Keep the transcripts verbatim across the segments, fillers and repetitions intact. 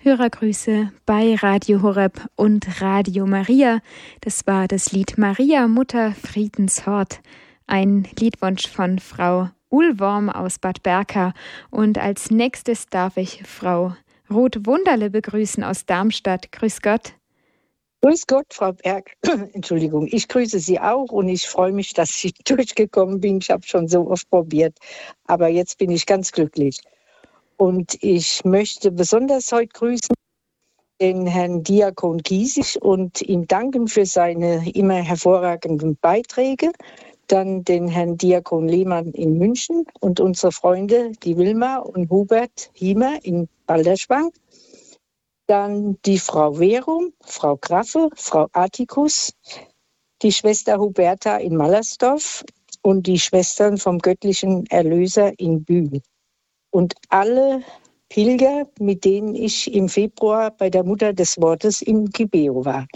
Hörergrüße bei Radio Horeb und Radio Maria. Das war das Lied Maria, Mutter Friedenshort. Ein Liedwunsch von Frau Uhlworm aus Bad Berka. Und als nächstes darf ich Frau Ruth Wunderle begrüßen aus Darmstadt. Grüß Gott. Grüß Gott, Frau Berg. Entschuldigung, ich grüße Sie auch und ich freue mich, dass ich durchgekommen bin. Ich habe schon so oft probiert, aber jetzt bin ich ganz glücklich. Und ich möchte besonders heute grüßen den Herrn Diakon Giesig und ihm danken für seine immer hervorragenden Beiträge. Dann den Herrn Diakon Lehmann in München und unsere Freunde, die Wilma und Hubert Hiemer in Balderschwang. Dann die Frau Verum, Frau Graffe, Frau Atticus, die Schwester Huberta in Mallersdorf und die Schwestern vom Göttlichen Erlöser in Bühl. Und alle Pilger, mit denen ich im Februar bei der Mutter des Wortes in Kibeo war.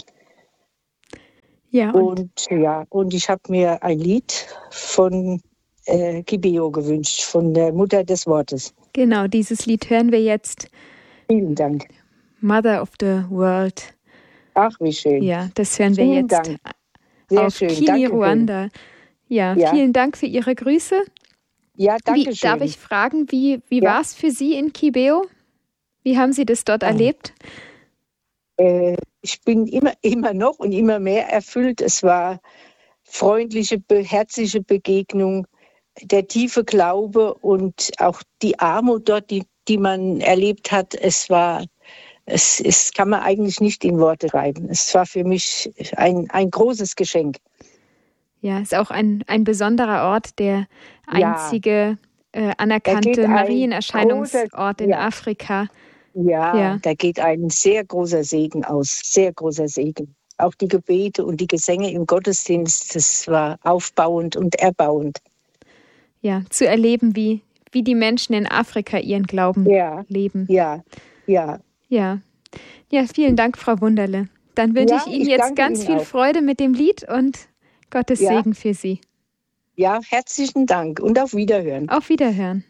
Ja, und, und, ja, und ich habe mir ein Lied von äh, Kibeo gewünscht, von der Mutter des Wortes. Genau, dieses Lied hören wir jetzt. Vielen Dank. Mother of the World. Ach, wie schön. Ja, das hören wir vielen jetzt Dank. Sehr auf schön. Kini Danke Ruanda. Ja, ja, vielen Dank für Ihre Grüße. Ja, danke wie, schön. Darf ich fragen, wie, wie ja. war es für Sie in Kibeo? Wie haben Sie das dort oh. erlebt? Äh, ich bin immer, immer noch und immer mehr erfüllt. Es war freundliche, herzliche Begegnung, der tiefe Glaube und auch die Armut dort, die, die man erlebt hat. Es war, es, es kann man eigentlich nicht in Worte schreiben. Es war für mich ein, ein großes Geschenk. Ja, ist auch ein, ein besonderer Ort, der einzige ja. äh, anerkannte Marienerscheinungsort in ja. Afrika. Ja, ja, da geht ein sehr großer Segen aus, sehr großer Segen. Auch die Gebete und die Gesänge im Gottesdienst, das war aufbauend und erbauend. Ja, zu erleben, wie, wie die Menschen in Afrika ihren Glauben ja. leben. Ja, ja. Ja, ja, vielen Dank, Frau Wunderle. Dann wünsche ja, ich Ihnen ich jetzt ganz Ihnen viel auch. Freude mit dem Lied und Gottes ja. Segen für Sie. Ja, herzlichen Dank und auf Wiederhören. Auf Wiederhören.